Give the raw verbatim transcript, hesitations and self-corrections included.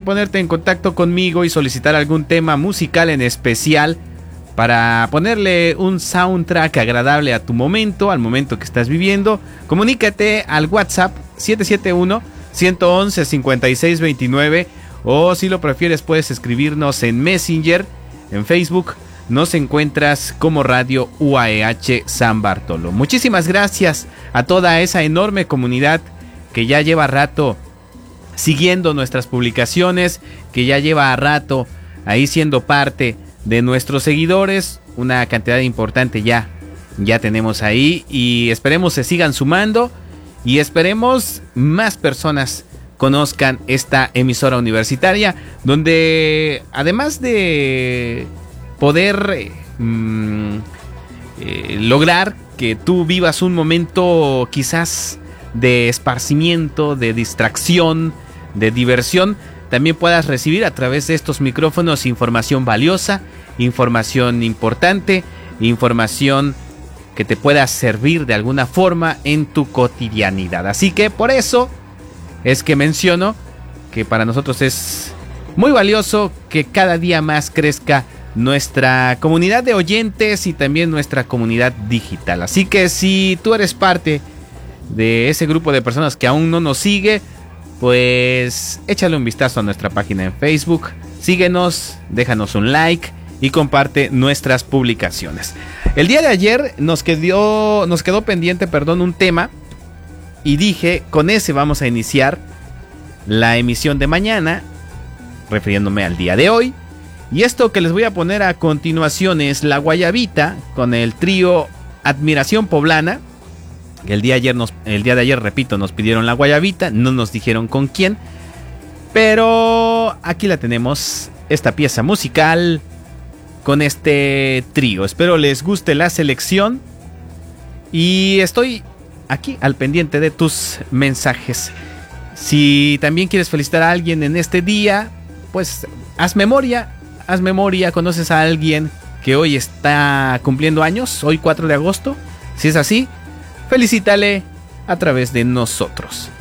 ponerte en contacto conmigo y solicitar algún tema musical en especial para ponerle un soundtrack agradable a tu momento, al momento que estás viviendo, comunícate al WhatsApp siete siete uno, uno uno uno, cinco seis dos nueve, o si lo prefieres puedes escribirnos en Messenger, en Facebook. Nos encuentras como Radio U A E H San Bartolo. Muchísimas gracias a toda esa enorme comunidad que ya lleva rato siguiendo nuestras publicaciones, que ya lleva rato ahí siendo parte de nuestros seguidores. Una cantidad importante ya, ya tenemos ahí, y esperemos se sigan sumando y esperemos más personas conozcan esta emisora universitaria, donde además de poder eh, eh, lograr que tú vivas un momento quizás de esparcimiento, de distracción, de diversión, también puedas recibir a través de estos micrófonos información valiosa, información importante, información que te pueda servir de alguna forma en tu cotidianidad. Así que por eso es que menciono que para nosotros es muy valioso que cada día más crezca nuestra comunidad de oyentes y también nuestra comunidad digital. Así que si tú eres parte de ese grupo de personas que aún no nos sigue, pues échale un vistazo a nuestra página en Facebook, síguenos, déjanos un like y comparte nuestras publicaciones. El día de ayer nos quedó, nos quedó pendiente, perdón, un tema, y dije, con ese vamos a iniciar la emisión de mañana, refiriéndome al día de hoy. Y esto que les voy a poner a continuación es La Guayabita, con el trío Admiración Poblana. El día, ayer nos, el día de ayer, repito, nos pidieron La Guayabita, no nos dijeron con quién, pero aquí la tenemos, esta pieza musical con este trío. Espero les guste la selección y estoy aquí al pendiente de tus mensajes. Si también quieres felicitar a alguien en este día, pues haz memoria, haz memoria, conoces a alguien que hoy está cumpliendo años, hoy cuatro de agosto. Si es así, felicítale a través de nosotros.